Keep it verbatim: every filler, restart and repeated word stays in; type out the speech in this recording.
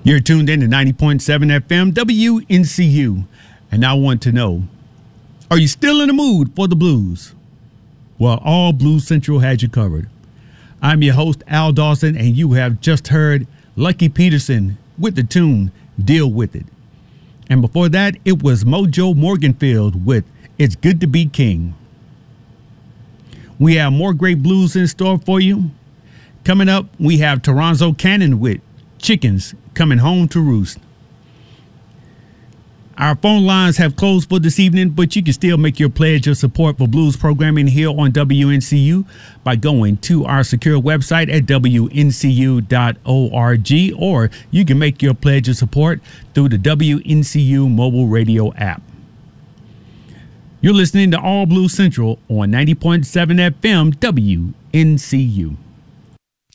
You're tuned in to ninety point seven F M W N C U, and I want to know, are you still in the mood for the blues? Well, all Blues Central has you covered. I'm your host, Al Dawson, and you have just heard Lucky Peterson with the tune Deal With It. And before that, it was Mojo Morganfield with It's Good to Be King. We have more great blues in store for you. Coming up, we have Toronzo Cannon with Chickens Coming Home to Roost. Our phone lines have closed for this evening, but you can still make your pledge of support for blues programming here on W N C U by going to our secure website at W N C U dot org, or you can make your pledge of support through the W N C U mobile radio app. You're listening to All Blues Central on ninety point seven F M W N C U.